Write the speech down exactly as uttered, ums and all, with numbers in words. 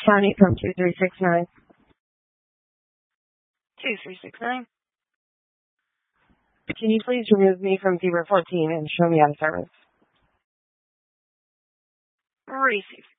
County from two three six nine. two three six nine. Can you please remove me from Zebra fourteen and show me out of service? Receive.